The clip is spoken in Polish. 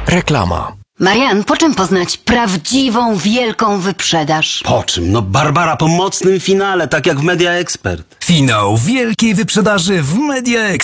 Reklama. Marian, po czym poznać prawdziwą, wielką wyprzedaż? Po czym? No Barbara po mocnym finale, tak jak w Media Expert. Finał wielkiej wyprzedaży w Media